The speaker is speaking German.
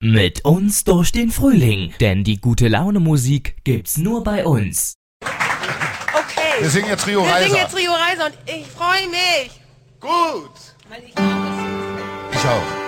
Mit uns durch den Frühling, denn die gute Laune Musik gibt's nur bei uns. Okay. Wir singen jetzt Rio Reiser. Wir singen jetzt Rio Reiser und ich freue mich. Gut. Weil ich auch das Ich auch.